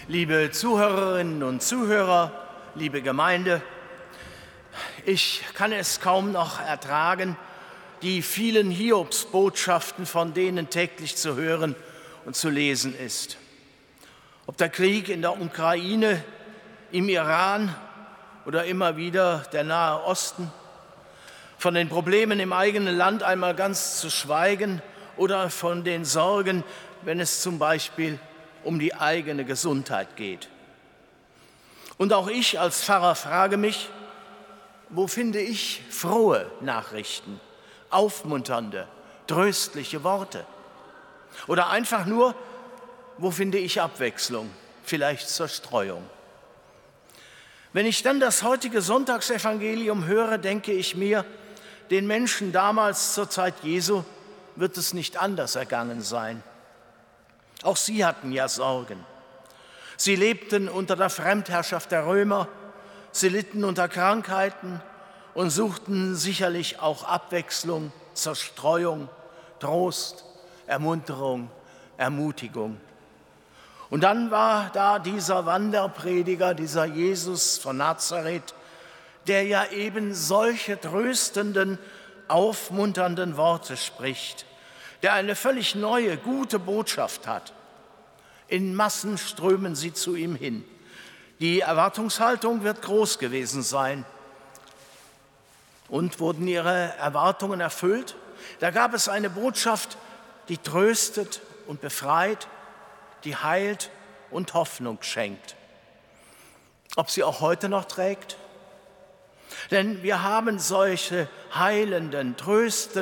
Liebe Zuhörerinnen und Zuhörer, liebe Gemeinde, ich kann es kaum noch ertragen, die vielen Hiobsbotschaften, von denen täglich zu hören und zu lesen ist. Ob der Krieg in der Ukraine, im Iran oder immer wieder der Nahe Osten, von den Problemen im eigenen Land einmal ganz zu schweigen oder von den Sorgen, wenn es zum Beispiel um die eigene Gesundheit geht. Und auch ich als Pfarrer frage mich, wo finde ich frohe Nachrichten, aufmunternde, tröstliche Worte? Oder einfach nur, wo finde ich Abwechslung, vielleicht Zerstreuung? Wenn ich dann das heutige Sonntagsevangelium höre, denke ich mir, den Menschen damals zur Zeit Jesu wird es nicht anders ergangen sein. Auch sie hatten ja Sorgen. Sie lebten unter der Fremdherrschaft der Römer, sie litten unter Krankheiten und suchten sicherlich auch Abwechslung, Zerstreuung, Trost, Ermunterung, Ermutigung. Und dann war da dieser Wanderprediger, dieser Jesus von Nazareth, der ja eben solche tröstenden, aufmunternden Worte spricht, der eine völlig neue, gute Botschaft hat. In Massen strömen sie zu ihm hin. Die Erwartungshaltung wird groß gewesen sein. Und wurden ihre Erwartungen erfüllt? Da gab es eine Botschaft, die tröstet und befreit, die heilt und Hoffnung schenkt. Ob sie auch heute noch trägt? Denn wir haben solche heilenden, tröstenden